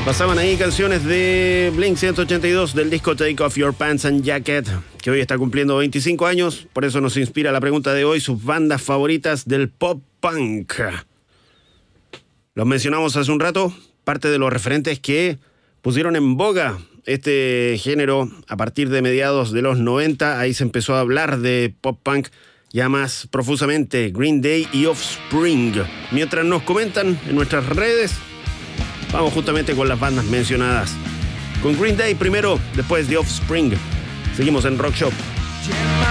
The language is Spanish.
Pasaban ahí canciones de Blink 182 del disco Take Off Your Pants and Jacket, que hoy está cumpliendo 25 años. Por eso nos inspira la pregunta de hoy, sus bandas favoritas del pop punk. Los mencionamos hace un rato, parte de los referentes que pusieron en boga este género a partir de mediados de los 90. Ahí se empezó a hablar de pop punk ya más profusamente, Green Day y Offspring. Mientras nos comentan en nuestras redes, vamos justamente con las bandas mencionadas. Con Green Day primero, después de Offspring. Seguimos en Rock Shop.